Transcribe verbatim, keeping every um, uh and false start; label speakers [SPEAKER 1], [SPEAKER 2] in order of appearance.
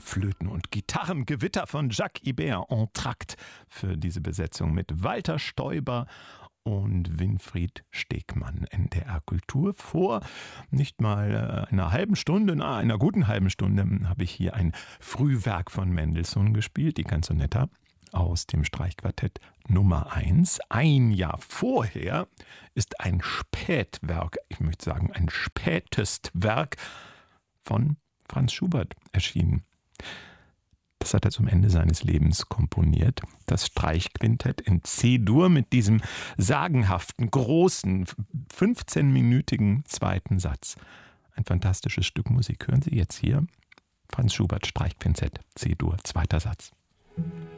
[SPEAKER 1] Flöten- und Gitarrengewitter von Jacques Ibert, Entracte für diese Besetzung mit Walter Stäuber und Winfried Stegmann. N D R Kultur. Vor nicht mal einer halben Stunde, na, einer guten halben Stunde, habe ich hier ein Frühwerk von Mendelssohn gespielt, die Canzonetta aus dem Streichquartett Nummer eins. Ein Jahr vorher ist ein Spätwerk, ich möchte sagen ein spätes Werk von Franz Schubert erschienen. Das hat er zum Ende seines Lebens komponiert. Das Streichquintett in C-Dur mit diesem sagenhaften, großen, fünfzehnminütigen zweiten Satz. Ein fantastisches Stück Musik. Hören Sie jetzt hier Franz Schubert Streichquintett C-Dur, zweiter Satz.